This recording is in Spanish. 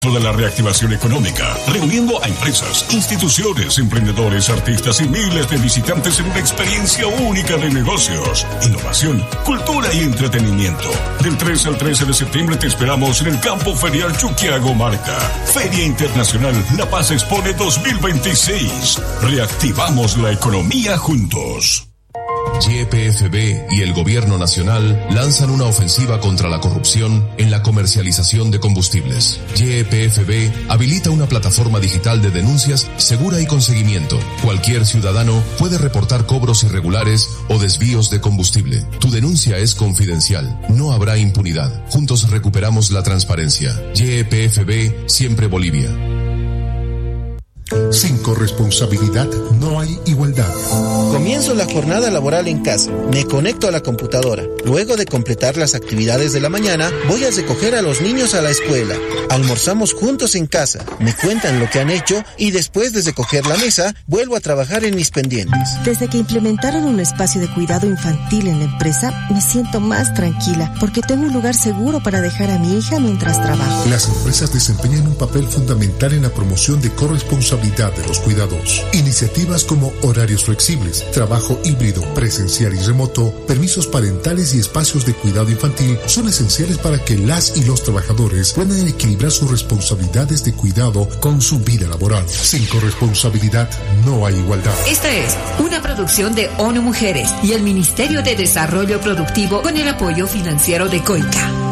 toda la reactivación económica, reuniendo a empresas, instituciones, emprendedores, artistas y miles de visitantes en una experiencia única de negocios, innovación, cultura y entretenimiento. Del 3 al 13 de septiembre te esperamos en el Campo Ferial Chuquiago Marca. Feria Internacional La Paz Expone 2026. Reactivamos la economía juntos. YPFB y el Gobierno Nacional lanzan una ofensiva contra la corrupción en la comercialización de combustibles. YPFB habilita una plataforma digital de denuncias segura y con seguimiento. Cualquier ciudadano puede reportar cobros irregulares o desvíos de combustible. Tu denuncia es confidencial. No habrá impunidad. Juntos recuperamos la transparencia. YPFB, siempre Bolivia. Sin corresponsabilidad no hay igualdad. Comienzo la jornada laboral en casa. Me conecto a la computadora. Luego de completar las actividades de la mañana, voy a recoger a los niños a la escuela. Almorzamos juntos en casa. Me cuentan lo que han hecho y después de recoger la mesa, vuelvo a trabajar en mis pendientes. Desde que implementaron un espacio de cuidado infantil en la empresa, me siento más tranquila porque tengo un lugar seguro para dejar a mi hija mientras trabajo. Las empresas desempeñan un papel fundamental en la promoción de corresponsabilidad de los cuidados. Iniciativas como horarios flexibles, trabajo híbrido, presencial y remoto, permisos parentales y espacios de cuidado infantil son esenciales para que las y los trabajadores puedan equilibrar sus responsabilidades de cuidado con su vida laboral. Sin corresponsabilidad no hay igualdad. Esta es una producción de ONU Mujeres y el Ministerio de Desarrollo Productivo con el apoyo financiero de COICA.